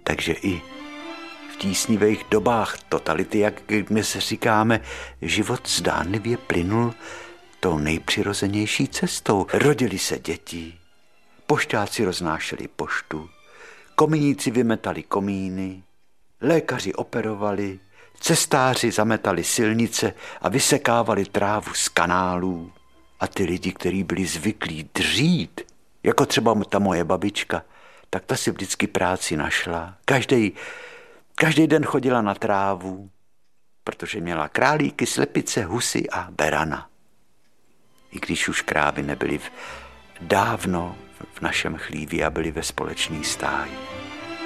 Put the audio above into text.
Takže i v tísnivých dobách totality, jak dnes říkáme, život zdánlivě plynul tou nejpřirozenější cestou. Rodili se děti, pošťáci roznášeli poštu, komíníci vymetali komíny, lékaři operovali, cestáři zametali silnice a vysekávali trávu z kanálů. A ty lidi, kteří byli zvyklí dřít, jako třeba ta moje babička, tak ta si vždycky práci našla. Každý den chodila na trávu, protože měla králíky, slepice, husy a berana. I když už krávy nebyly dávno v našem chlívi a byly ve společné stáji.